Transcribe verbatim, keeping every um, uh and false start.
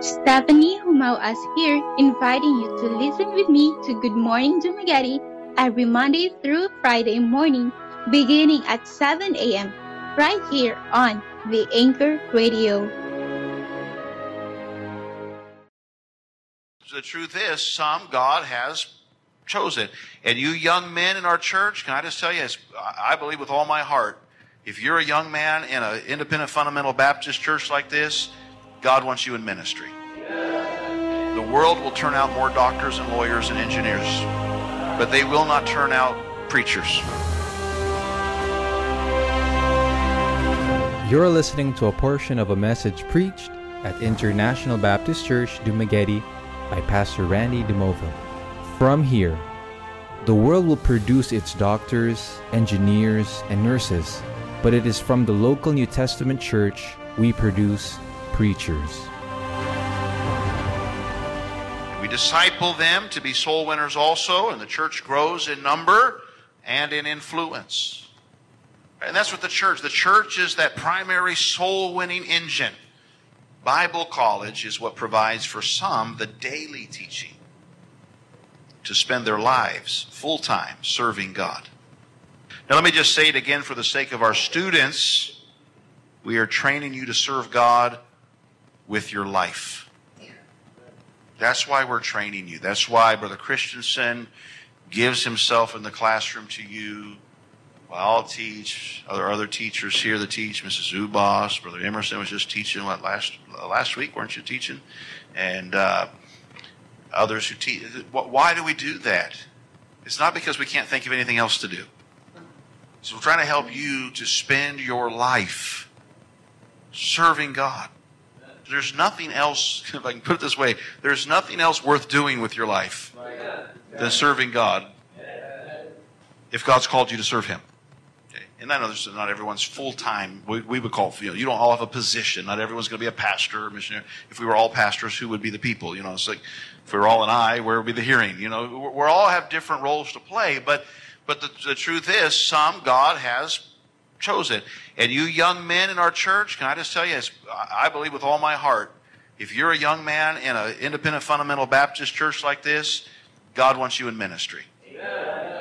Stephanie Humauas here, inviting you to listen with me to Good Morning Dumaguete every Monday through Friday morning, beginning at seven a.m. right here on the Anchor Radio. The truth is, some God has chosen. And you young men in our church, can I just tell you, I believe with all my heart, if you're a young man in an independent fundamental Baptist church like this, God wants you in ministry. The world will turn out more doctors and lawyers and engineers, but they will not turn out preachers. You're listening to a portion of a message preached at International Baptist Church, Dumaguete by Pastor Randy DeMova. From here, the world will produce its doctors, engineers, and nurses, but it is from the local New Testament church we produce preachers. We disciple them to be soul winners also, and the church grows in number and in influence. And that's what the church, the church is that primary soul winning engine. Bible college is what provides for some the daily teaching to spend their lives full-time serving God. Now let me just say it again for the sake of our students. We are training you to serve God with your life. That's why we're training you. That's why Brother Christensen gives himself in the classroom to you. Well, I'll teach. Other other teachers here that teach. Missus Ubas, Brother Emerson was just teaching what last last week, weren't you teaching? And uh, others who teach. Why do we do that? It's not because we can't think of anything else to do. So we're trying to help you to spend your life serving God. There's nothing else, if I can put it this way, there's nothing else worth doing with your life than serving God if God's called you to serve Him. Okay. And I know there's not everyone's full-time, we, we would call, you know, you don't all have a position. Not everyone's going to be a pastor or missionary. If we were all pastors, who would be the people? You know, it's like, if we were all an eye, where would be the hearing? You know, we we all have different roles to play, but but the, the truth is, some God has chosen. And you young men in our church, can I just tell you, I believe with all my heart, if you're a young man in an independent fundamental Baptist church like this, God wants you in ministry. Amen.